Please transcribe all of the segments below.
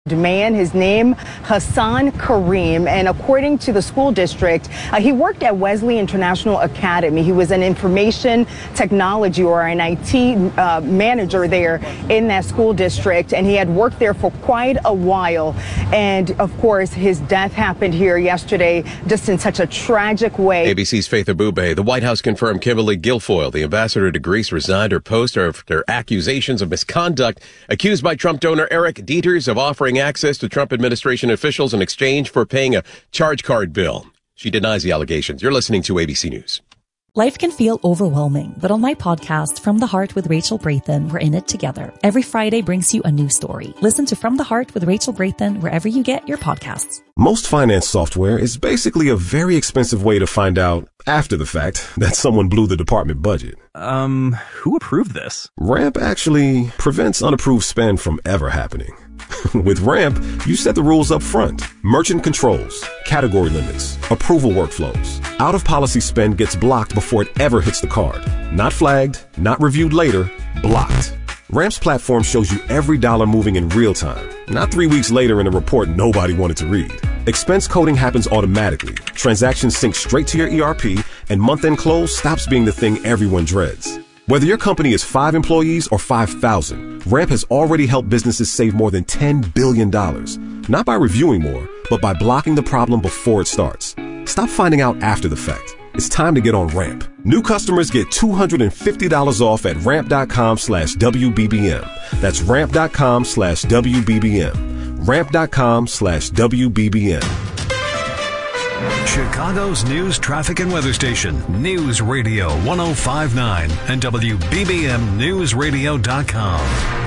Man, his name Hassan Kareem, and according to the school district, he worked at Wesley International Academy. He was an information technology or an IT manager there in that school district, and he had worked there for quite a while. And of course, his death happened here yesterday, just in such a tragic way. ABC's Faith Abube. The White House confirmed Kimberly Guilfoyle, the ambassador to Greece, resigned her post after accusations of misconduct, accused by Trump donor Eric Dieters of offering access to Trump administration officials in exchange for paying a charge card bill. She denies the allegations. You're listening to ABC News. Life can feel overwhelming, but on my podcast, From the Heart with Rachel Brathen, we're in it together. Every Friday brings you a new story. Listen to From the Heart with Rachel Brathen wherever you get your podcasts. Most finance software is basically a very expensive way to find out, after the fact, that someone blew the department budget. Who approved this? Ramp actually prevents unapproved spend from ever happening. With Ramp, you set the rules up front. Merchant controls, category limits, approval workflows. Out-of-policy spend gets blocked before it ever hits the card. Not flagged, not reviewed later, blocked. Ramp's platform shows you every dollar moving in real time, not 3 weeks later in a report nobody wanted to read. Expense coding happens automatically. Transactions sync straight to your ERP, and month-end close stops being the thing everyone dreads. Whether your company is 5 employees or 5,000, Ramp has already helped businesses save more than $10 billion. Not by reviewing more, but by blocking the problem before it starts. Stop finding out after the fact. It's time to get on Ramp. New customers get $250 off at ramp.com/WBBM. That's ramp.com/WBBM. Ramp.com/WBBM. Chicago's news, traffic, and weather station, News Radio 105.9 and WBBMNewsRadio.com.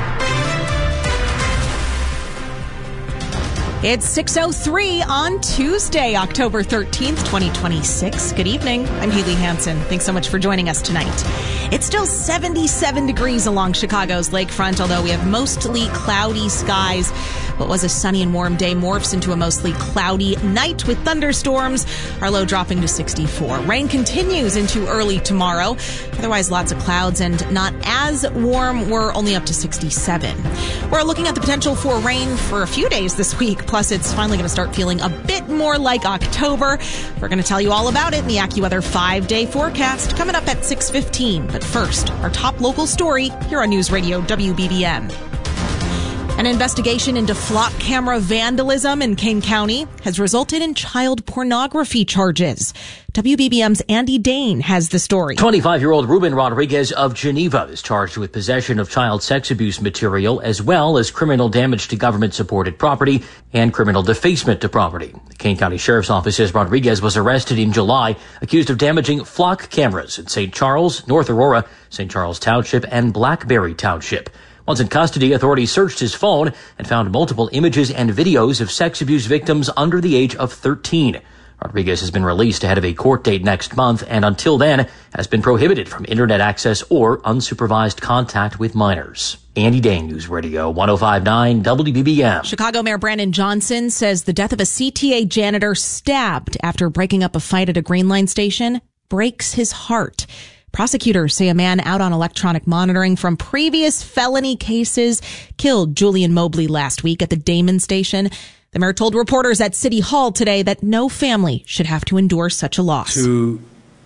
It's 6:03 on Tuesday, October 13th, 2026. Good evening. I'm Haley Hansen. Thanks so much for joining us tonight. It's still 77 degrees along Chicago's lakefront, although we have mostly cloudy skies. What was a sunny and warm day morphs into a mostly cloudy night with thunderstorms. Our low dropping to 64. Rain continues into early tomorrow. Otherwise, lots of clouds and not as warm. We're only up to 67. We're looking at the potential for rain for a few days this week. Plus, it's finally going to start feeling a bit more like October. We're going to tell you all about it in the AccuWeather 5-day forecast coming up at 6:15. But first, our top local story here on News Radio WBBM. An investigation into flock camera vandalism in Kane County has resulted in child pornography charges. WBBM's Andy Dane has the story. 25-year-old Ruben Rodriguez of Geneva is charged with possession of child sex abuse material as well as criminal damage to government-supported property and criminal defacement to property. The Kane County Sheriff's Office says Rodriguez was arrested in July, accused of damaging flock cameras in St. Charles, North Aurora, St. Charles Township, and Blackberry Township. Once in custody, authorities searched his phone and found multiple images and videos of sex abuse victims under the age of 13. Rodriguez has been released ahead of a court date next month and until then has been prohibited from internet access or unsupervised contact with minors. Andy Dane, News Radio 105.9 WBBM. Chicago Mayor Brandon Johnson says the death of a CTA janitor stabbed after breaking up a fight at a Green Line station breaks his heart. Prosecutors say a man out on electronic monitoring from previous felony cases killed Julian Mobley last week at the Damon station. The mayor told reporters at City Hall today that no family should have to endure such a loss. To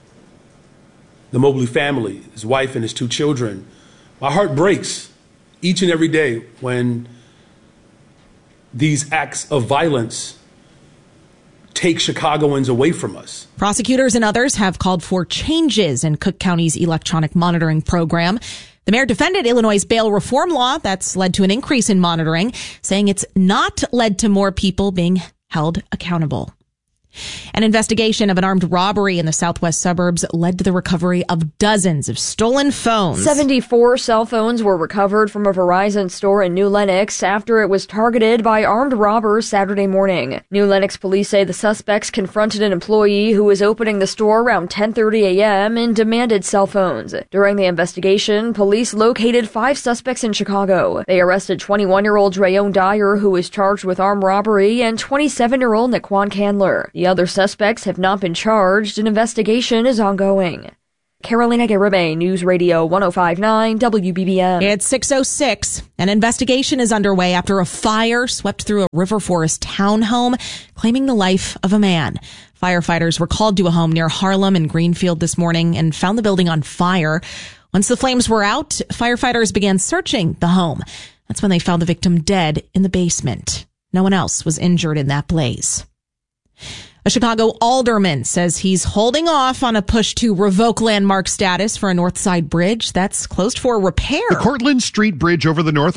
the Mobley family, his wife and his 2 children, my heart breaks each and every day when these acts of violence take Chicagoans away from us. Prosecutors and others have called for changes in Cook County's electronic monitoring program. The mayor defended Illinois' bail reform law that's led to an increase in monitoring, saying it's not led to more people being held accountable. An investigation of an armed robbery in the southwest suburbs led to the recovery of dozens of stolen phones. 74 cell phones were recovered from a Verizon store in New Lenox after it was targeted by armed robbers Saturday morning. New Lenox police say the suspects confronted an employee who was opening the store around 10:30 a.m. and demanded cell phones. During the investigation, police located 5 suspects in Chicago. They arrested 21-year-old Drayon Dyer, who was charged with armed robbery, and 27-year-old Naquan Candler. The other suspects have not been charged. An investigation is ongoing. Carolina Garibay, News Radio 105.9 WBBM. It's 6:06. An investigation is underway after a fire swept through a River Forest townhome, claiming the life of a man. Firefighters were called to a home near Harlem and Greenfield this morning and found the building on fire. Once the flames were out, firefighters began searching the home. That's when they found the victim dead in the basement. No one else was injured in that blaze. A Chicago alderman says he's holding off on a push to revoke landmark status for a North Side bridge that's closed for repair. The Cortlandt Street Bridge over the North